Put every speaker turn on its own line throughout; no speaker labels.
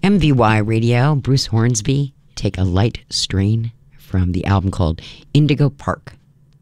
MVY Radio, Bruce Hornsby, Take a Light Strain from the album called Indigo Park.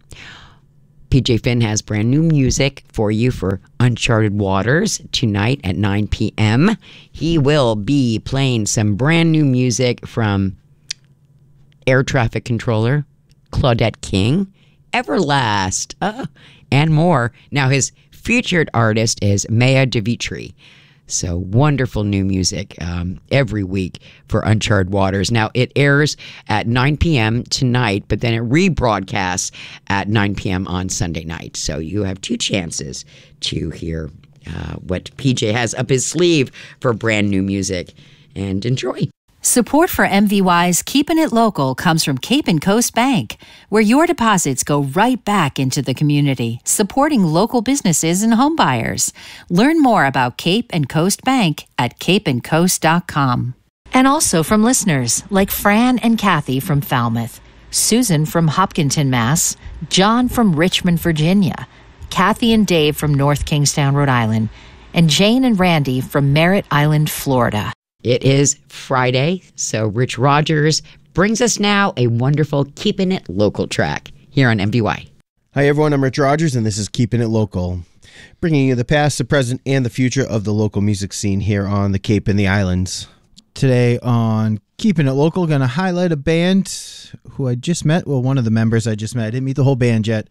PJ Finn has brand new music for you for Uncharted Waters tonight at 9 p.m. He will be playing some brand new music from Air Traffic Controller, Claudette King, Everlast, and more. Now, his featured artist is Maya Devitri. So wonderful new music every week for Uncharted Waters. Now, it airs at 9 p.m. tonight, but then it rebroadcasts at 9 p.m. on Sunday night. So you have two chances to hear what PJ has up his sleeve for brand new music. And enjoy.
Support for MVY's Keeping It Local comes from Cape and Coast Bank, where your deposits go right back into the community, supporting local businesses and homebuyers. Learn more about Cape and Coast Bank at capeandcoast.com. And also from listeners like Fran and Kathy from Falmouth, Susan from Hopkinton, Mass., John from Richmond, Virginia, Kathy and Dave from North Kingstown, Rhode Island, and Jane and Randy from Merritt Island, Florida.
It is Friday, so Rich Rogers brings us now a wonderful Keeping It Local track here on MVY.
Hi everyone, I'm Rich Rogers and this is Keeping It Local, bringing you the past, the present, and the future of the local music scene here on the Cape and the Islands. Today on Keeping It Local, going to highlight a band who I just met. Well, one of the members I just met. I didn't meet the whole band yet.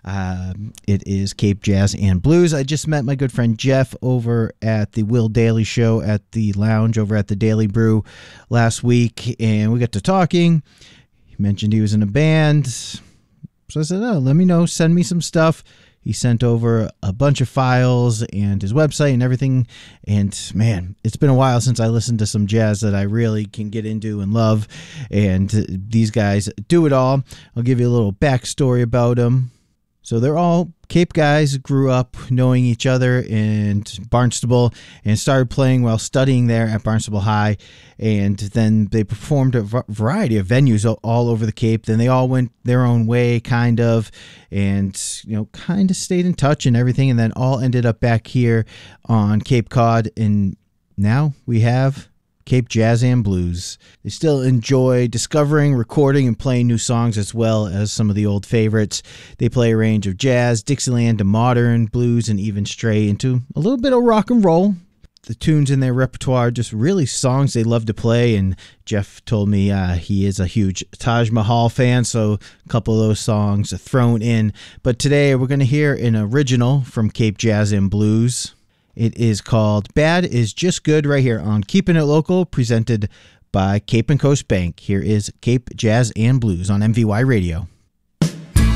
It is Cape Jazz and Blues. I just met my good friend Jeff over at the Will Daly Show at the lounge over at the Daily Brew last week, and we got to talking. He mentioned he was in a band, so I said, oh, let me know, send me some stuff. He sent over a bunch of files and his website and everything. And man, it's been a while since I listened to some jazz that I really can get into and love. And these guys do it all. I'll give you a little backstory about them. So they're all Cape guys, grew up knowing each other in Barnstable and started playing while studying there at Barnstable High. And then they performed at a variety of venues all over the Cape. Then they all went their own way, kind of, and, kind of stayed in touch and everything. And then all ended up back here on Cape Cod. And now we have Cape Jazz and Blues. They still enjoy discovering, recording, and playing new songs as well as some of the old favorites. They play a range of jazz, Dixieland to modern, blues, and even stray into a little bit of rock and roll. The tunes in their repertoire, just really songs they love to play, and Jeff told me he is a huge Taj Mahal fan, so a couple of those songs are thrown in. But today we're going to hear an original from Cape Jazz and Blues. It is called Bad Is Just Good right here on Keeping It Local, presented by Cape and Coast Bank. Here is Cape Jazz and Blues on MVY Radio.